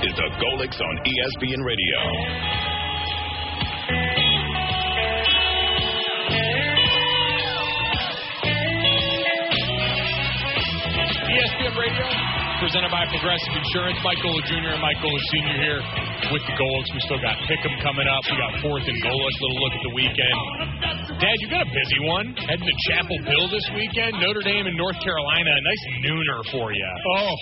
is the Golics on ESPN Radio. ESPN Radio, presented by Progressive Insurance. Mike Golic Jr. and Mike Golic Sr. here with the Golics. We still got Pick'em coming up. We got 4th and Golic. Little look at the weekend. Dad, you got a busy one. Heading to Chapel Hill this weekend. Notre Dame and North Carolina. A nice nooner for you. Oh,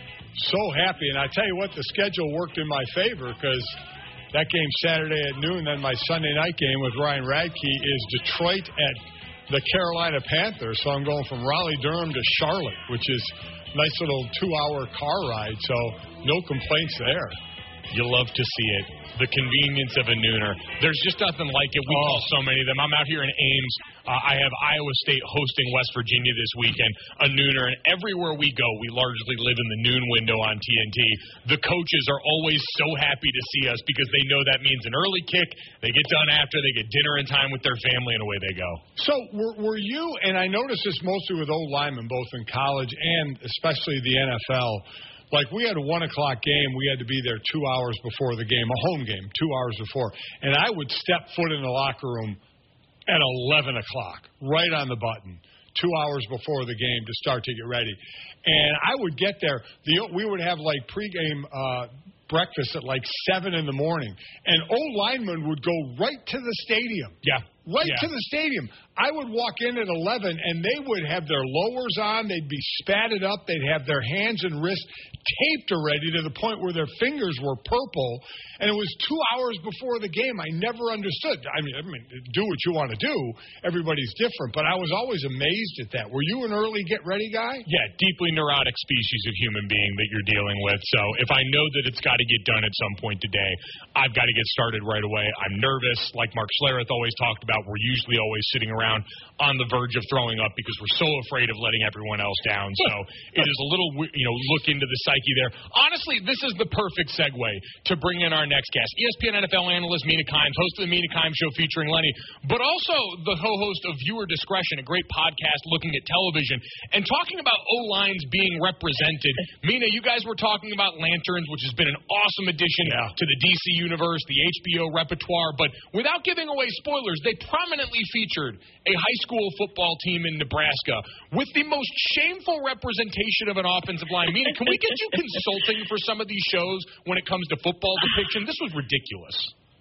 so happy. And I tell you what, the schedule worked in my favor because that game Saturday at noon, then my Sunday night game with Ryan Radke is Detroit at the Carolina Panthers. So I'm going from Raleigh-Durham to Charlotte, which is a nice little 2-hour car ride. So no complaints there. You love to see it. The convenience of a nooner. There's just nothing like it. We call so many of them. I'm out here in Ames. I have Iowa State hosting West Virginia this weekend, a nooner. And everywhere we go, we largely live in the noon window on TNT. The coaches are always so happy to see us because they know that means an early kick. They get done after. They get dinner in time with their family, and away they go. So were you, and I noticed this mostly with old linemen, both in college and especially the NFL, like we had a 1 o'clock game, we had to be there 2 hours before the game, a home game, 2 hours before. And I would step foot in the locker room at 11 o'clock, right on the button, 2 hours before the game to start to get ready. And I would get there. We would have like pregame breakfast at like 7 in the morning. And old linemen would go right to the stadium. Yeah. To the stadium. I would walk in at 11, and they would have their lowers on. They'd be spatted up. They'd have their hands and wrists taped already to the point where their fingers were purple. And it was 2 hours before the game. I never understood. I mean, do what you want to do. Everybody's different. But I was always amazed at that. Were you an early get-ready guy? Yeah, deeply neurotic species of human being that you're dealing with. So if I know that it's got to get done at some point today, I've got to get started right away. I'm nervous. Like Mark Schlereth always talked about, we're usually always sitting around on the verge of throwing up because we're so afraid of letting everyone else down. So it is a little, look into the psyche there. Honestly, this is the perfect segue to bring in our next guest. ESPN NFL analyst Mina Kimes, host of the Mina Kimes Show featuring Lenny, but also the co-host of Viewer Discretion, a great podcast looking at television and talking about O-lines being represented. Mina, you guys were talking about Lanterns, which has been an awesome addition to the DC universe, the HBO repertoire, but without giving away spoilers, they prominently featured a high school football team in Nebraska with the most shameful representation of an offensive line. Mina, can we get you consulting for some of these shows when it comes to football depiction? This was ridiculous.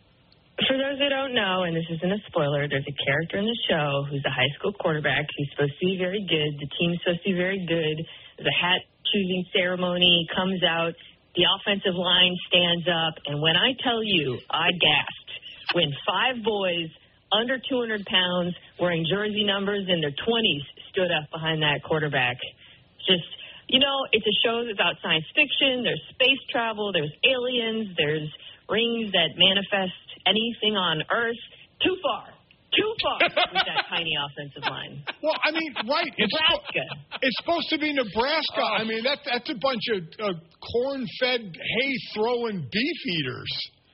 For those who don't know, and this isn't a spoiler, there's a character in the show who's a high school quarterback who's supposed to be very good. The team's supposed to be very good. There's a hat-choosing ceremony, comes out, the offensive line stands up, and when I tell you, I gasped when 5 boys under 200 pounds, wearing jersey numbers in their 20s, stood up behind that quarterback. Just, it's a show about science fiction. There's space travel. There's aliens. There's rings that manifest anything on Earth. Too far with that tiny offensive line. Well, I mean, right. Nebraska. It's supposed to be Nebraska. I mean, that's a bunch of corn-fed, hay-throwing beef eaters.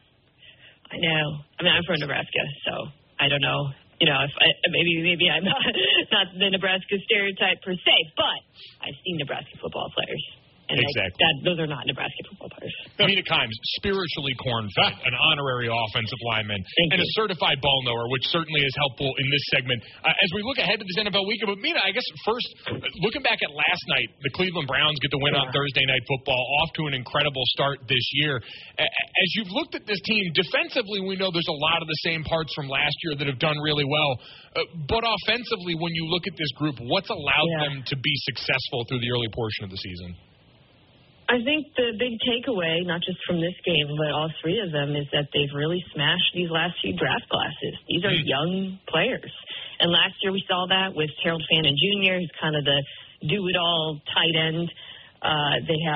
I know. I mean, I'm from Nebraska, so I don't know. Maybe I'm not the Nebraska stereotype per se, but I've seen Nebraska football players. And exactly. Those are not Nebraska football players. Mina Kimes, spiritually corn-fed, an honorary offensive lineman, and a certified ball knower, which certainly is helpful in this segment. As we look ahead to this NFL weekend, but Mina, I guess first, looking back at last night, the Cleveland Browns get the win on Thursday Night Football, off to an incredible start this year. As you've looked at this team, defensively, we know there's a lot of the same parts from last year that have done really well. But offensively, when you look at this group, what's allowed them to be successful through the early portion of the season? I think the big takeaway, not just from this game, but all 3 of them, is that they've really smashed these last few draft classes. These are young players. And last year we saw that with Harold Fannin Jr., who's kind of the do-it-all tight end. They have